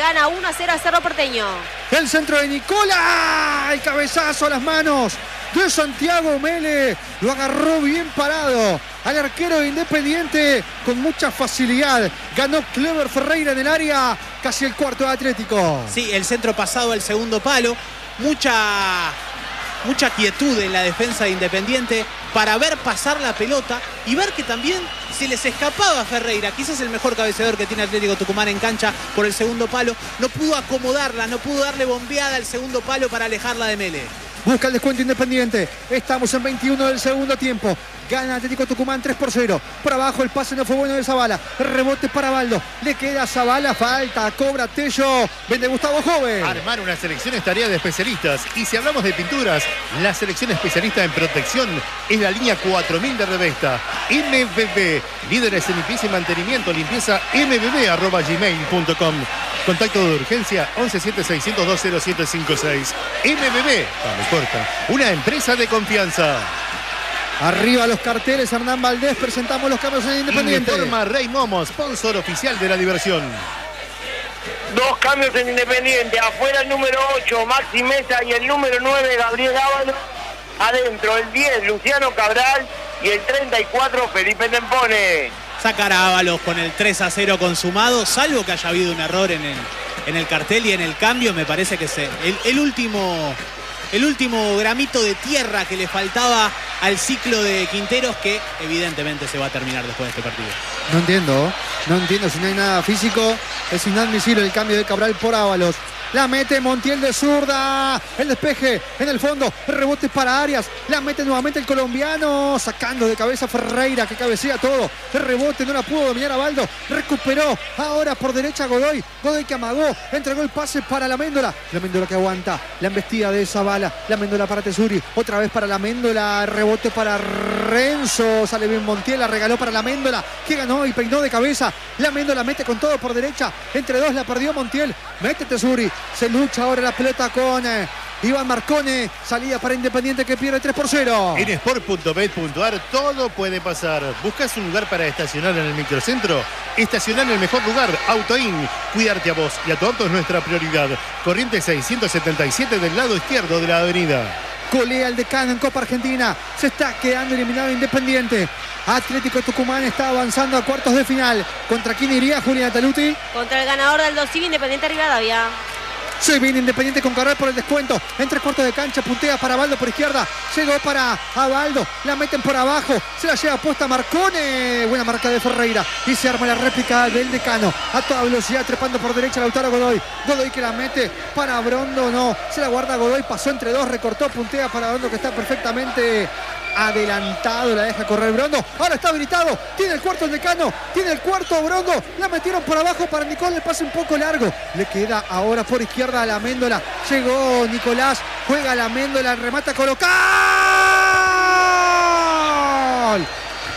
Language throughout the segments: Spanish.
gana 1-0 a Cerro Porteño. El centro de Nicola, el cabezazo a las manos de Santiago Mele, lo agarró bien parado al arquero de Independiente con mucha facilidad. Ganó Clever Ferreira en el área, casi el cuarto de Atlético. Sí, el centro pasado al segundo palo, mucha quietud en la defensa de Independiente para ver pasar la pelota y ver que también se les escapaba a Ferreira, quizás el mejor cabeceador que tiene Atlético Tucumán en cancha por el segundo palo. No pudo acomodarla, no pudo darle bombeada al segundo palo para alejarla de Mele. Busca el descuento Independiente. Estamos en 21 del segundo tiempo. Gana Atlético Tucumán 3-0. Por abajo el pase no fue bueno de Zavala. Rebote para Baldo. Le queda a Zavala. Falta. Cobra Tello. Vende Gustavo Joven. Armar una selección es tarea de especialistas. Y si hablamos de pinturas, la selección especialista en protección es la línea 4000 de Revesta. MBB. Líderes en limpieza y mantenimiento. Limpieza mbb@gmail.com. Contacto de urgencia 1176020756. MBB. Vamos, corta. Una empresa de confianza. Arriba los carteles, Hernán Valdés. Presentamos los cambios en Independiente. Informa Rey Momo, sponsor oficial de la diversión. 2 cambios en Independiente. Afuera el número 8, Maxi Mesa, y el número 9, Gabriel Ábalos. Adentro el 10, Luciano Cabral, y el 34, Felipe Tempone. Sacar a Ábalos con el 3-0 consumado, salvo que haya habido un error en el cartel y en el cambio. Me parece que es el último gramito de tierra que le faltaba al ciclo de Quinteros, que evidentemente se va a terminar después de este partido. No entiendo, si no hay nada físico, es inadmisible el cambio de Cabral por Ábalos. La mete Montiel de zurda, el despeje en el fondo, el rebote para Arias, la mete nuevamente el colombiano, sacando de cabeza Ferreira, que cabecea todo, el rebote no la pudo dominar a Baldo, recuperó ahora por derecha Godoy que amagó, entregó el pase para la Méndola que aguanta, la embestida de Zavala, la Méndola para Tesuri, otra vez para la Méndola, rebote para Renzo, sale bien Montiel, la regaló para la Méndola, que ganó y peinó de cabeza, la Méndola mete con todo por derecha, entre dos la perdió Montiel, mete Tesuri. Se lucha ahora la pelota con Iván Marcone. Salida para Independiente que pierde 3-0. En sport.bet.ar todo puede pasar. ¿Buscas un lugar para estacionar en el microcentro? Estacionar en el mejor lugar, Autoin. Cuidarte a vos y a tu auto es nuestra prioridad. Corrientes 677 del lado izquierdo de la avenida. Golea el Decano en Copa Argentina. Se está quedando eliminado Independiente. Atlético Tucumán está avanzando a cuartos de final. ¿Contra quién iría, Julián Taluti? Contra el ganador del 2 Independiente Rivadavia. Se viene Independiente con Carral por el descuento. En 3/4 de cancha, puntea para Baldo por izquierda. Llegó para Baldo. La meten por abajo. Se la lleva puesta Marcone. Buena marca de Ferreira. Y se arma la réplica del Decano. A toda velocidad, trepando por derecha Lautaro Godoy. Godoy que la mete para Brondo. No. Se la guarda Godoy. Pasó entre dos. Recortó. Puntea para Brondo, que está perfectamente adelantado, la deja correr Brondo, ahora está habilitado, tiene el cuarto el Decano, tiene el cuarto Brondo, la metieron por abajo para Nicolás, le pasa un poco largo, le queda ahora por izquierda a la Méndola, llegó Nicolás, juega la Méndola, remata a colocar ¡gol!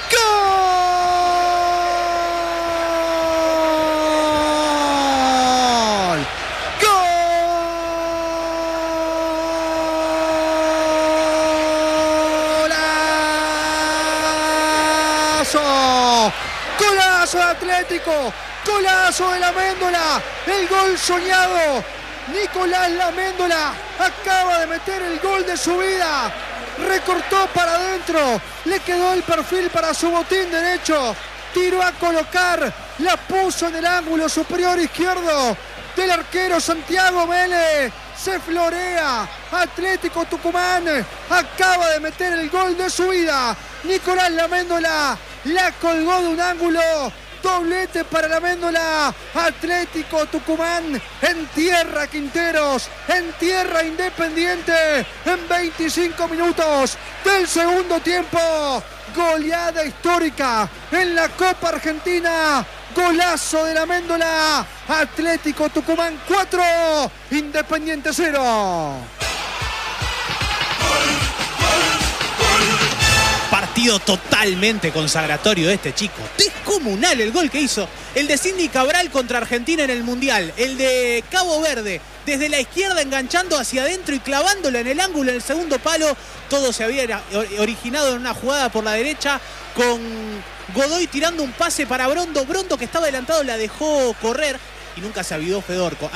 Golazo de Atlético, golazo de la Méndola, el gol soñado. Nicolás La Méndola acaba de meter el gol de su vida, recortó para adentro, le quedó el perfil para su botín derecho, tiró a colocar, la puso en el ángulo superior izquierdo del arquero Santiago Mele. Se florea, Atlético Tucumán acaba de meter el gol de su vida. Nicolás La Méndola la colgó de un ángulo, doblete para la Méndola. Atlético Tucumán en tierra Quinteros, en tierra Independiente, en 25 minutos del segundo tiempo. Goleada histórica en la Copa Argentina. Golazo de la Méndola. Atlético Tucumán 4, Independiente 0. Partido totalmente consagratorio de este chico. Descomunal el gol que hizo. El de Cindy Cabral contra Argentina en el Mundial. El de Cabo Verde, desde la izquierda enganchando hacia adentro y clavándola en el ángulo en el segundo palo. Todo se había originado en una jugada por la derecha con Godoy tirando un pase para Brondo. Brondo, que estaba adelantado, la dejó correr y nunca se avidó Fedorco.